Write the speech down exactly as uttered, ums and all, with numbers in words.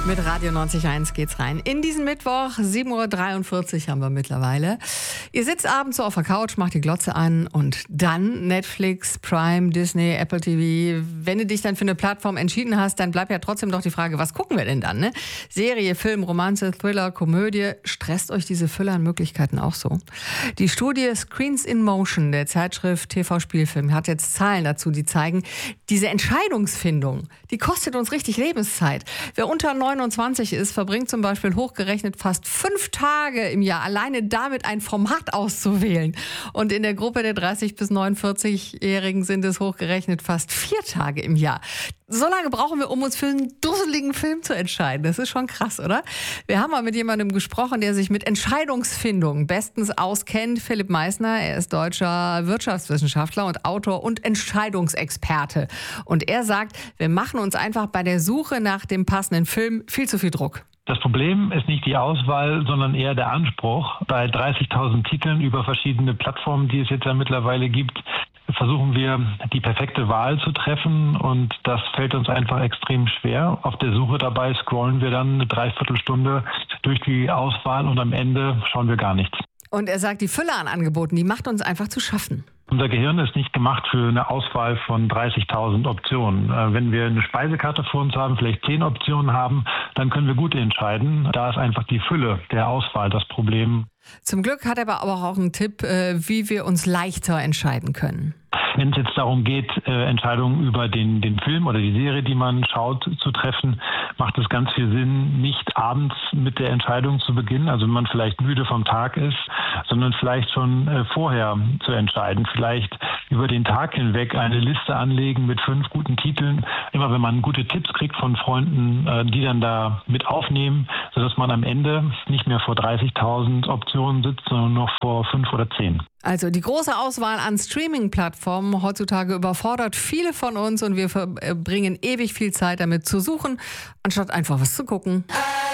Mit Radio neunzig Komma eins geht's rein. In diesen Mittwoch, sieben Uhr dreiundvierzig haben wir mittlerweile. Ihr sitzt abends so auf der Couch, macht die Glotze an und dann Netflix, Prime, Disney, Apple T V. Wenn du dich dann für eine Plattform entschieden hast, dann bleibt ja trotzdem doch die Frage, was gucken wir denn dann? Ne? Serie, Film, Romanze, Thriller, Komödie. Stresst euch diese Fülle an Möglichkeiten auch so? Die Studie Screens in Motion der Zeitschrift T V Spielfilm hat jetzt Zahlen dazu, die zeigen, diese Entscheidungsfindung, die kostet uns richtig Lebenszeit. Wer unter neunundzwanzig ist, verbringt zum Beispiel hochgerechnet fast fünf Tage im Jahr alleine damit, ein Format auszuwählen. Und in der Gruppe der dreißig- bis neunundvierzig-Jährigen sind es hochgerechnet fast vier Tage im Jahr. So lange brauchen wir, um uns für einen dusseligen Film zu entscheiden. Das ist schon krass, oder? Wir haben mal mit jemandem gesprochen, der sich mit Entscheidungsfindung bestens auskennt. Philipp Meissner, er ist deutscher Wirtschaftswissenschaftler und Autor und Entscheidungsexperte. Und er sagt, wir machen uns einfach bei der Suche nach dem passenden Film viel zu viel Druck. Das Problem ist nicht die Auswahl, sondern eher der Anspruch. Bei dreißigtausend Titeln über verschiedene Plattformen, die es jetzt ja mittlerweile gibt, versuchen wir, die perfekte Wahl zu treffen, und das fällt uns einfach extrem schwer. Auf der Suche dabei scrollen wir dann eine Dreiviertelstunde durch die Auswahl und am Ende schauen wir gar nichts. Und er sagt, die Fülle an Angeboten, die macht uns einfach zu schaffen. Unser Gehirn ist nicht gemacht für eine Auswahl von dreißigtausend Optionen. Wenn wir eine Speisekarte vor uns haben, vielleicht zehn Optionen haben, dann können wir gut entscheiden. Da ist einfach die Fülle der Auswahl das Problem. Zum Glück hat er aber auch einen Tipp, wie wir uns leichter entscheiden können. Wenn es jetzt darum geht, Entscheidungen über den, den Film oder die Serie, die man schaut, zu treffen, macht es ganz viel Sinn, nicht abends mit der Entscheidung zu beginnen, also wenn man vielleicht müde vom Tag ist, sondern vielleicht schon vorher zu entscheiden. Vielleicht über den Tag hinweg eine Liste anlegen mit fünf guten Titeln. Immer wenn man gute Tipps kriegt von Freunden, die dann da mit aufnehmen, sodass man am Ende nicht mehr vor dreißigtausend Optionen sitzt, sondern noch vor fünf oder zehn. Also die große Auswahl an Streaming-Plattformen heutzutage überfordert viele von uns und wir verbringen ewig viel Zeit damit zu suchen, anstatt einfach was zu gucken.